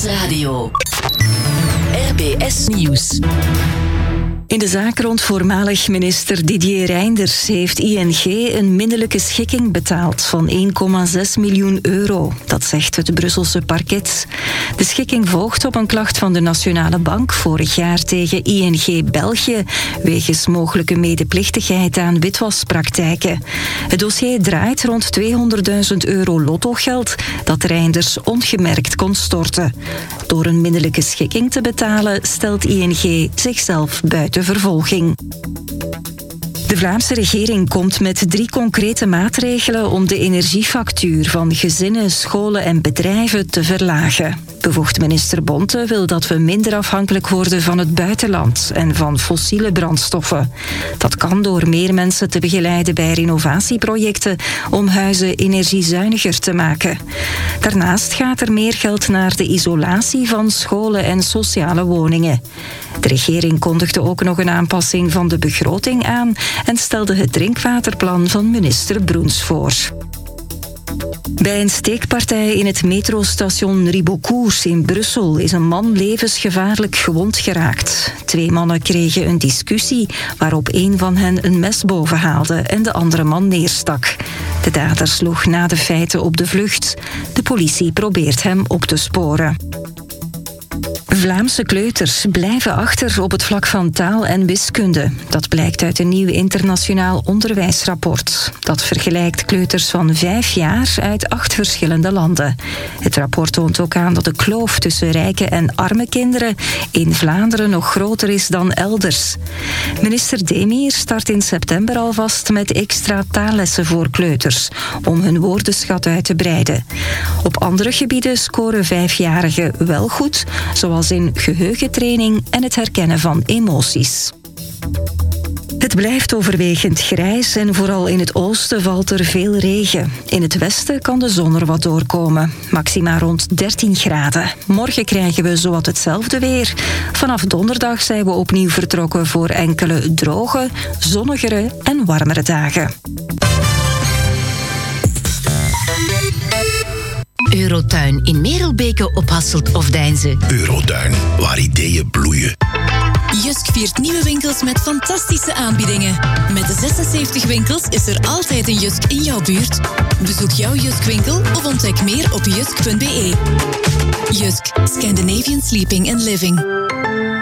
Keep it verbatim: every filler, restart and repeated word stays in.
Nieuwsradio. R B S Nieuws. In de zaak rond voormalig minister Didier Reynders heeft I N G een minnelijke schikking betaald van één komma zes miljoen euro. Dat zegt het Brusselse parket. De schikking volgt op een klacht van de Nationale Bank vorig jaar tegen I N G België wegens mogelijke medeplichtigheid aan witwaspraktijken. Het dossier draait rond tweehonderdduizend euro lottogeld dat Reynders ongemerkt kon storten. Door een minnelijke schikking te betalen stelt I N G zichzelf buiten vervolging. De Vlaamse regering komt met drie concrete maatregelen om de energiefactuur van gezinnen, scholen en bedrijven te verlagen. Bevoegd minister Bonte wil dat we minder afhankelijk worden van het buitenland en van fossiele brandstoffen. Dat kan door meer mensen te begeleiden bij renovatieprojecten om huizen energiezuiniger te maken. Daarnaast gaat er meer geld naar de isolatie van scholen en sociale woningen. De regering kondigde ook nog een aanpassing van de begroting aan en stelde het drinkwaterplan van minister Broens voor. Bij een steekpartij in het metrostation Ribeaucourt in Brussel is een man levensgevaarlijk gewond geraakt. Twee mannen kregen een discussie waarop een van hen een mes boven haalde en de andere man neerstak. De dader sloeg na de feiten op de vlucht. De politie probeert hem op te sporen. Vlaamse kleuters blijven achter op het vlak van taal en wiskunde. Dat blijkt uit een nieuw internationaal onderwijsrapport. Dat vergelijkt kleuters van vijf jaar uit acht verschillende landen. Het rapport toont ook aan dat de kloof tussen rijke en arme kinderen in Vlaanderen nog groter is dan elders. Minister Demir start in september alvast met extra taallessen voor kleuters, om hun woordenschat uit te breiden. Op andere gebieden scoren vijfjarigen wel goed, zoals in geheugentraining en het herkennen van emoties. Het blijft overwegend grijs en vooral in het oosten valt er veel regen. In het westen kan de zon er wat doorkomen. Maxima rond dertien graden. Morgen krijgen we zowat hetzelfde weer. Vanaf donderdag zijn we opnieuw vertrokken voor enkele droge, zonnigere en warmere dagen. Eurotuin in Merelbeke op Hasselt of Deinze. Eurotuin, waar ideeën bloeien. Jysk viert nieuwe winkels met fantastische aanbiedingen. Met de zesenzeventig winkels is er altijd een Jysk in jouw buurt. Bezoek jouw Jysk-winkel of ontdek meer op jysk punt be. Jysk, Scandinavian Sleeping and Living.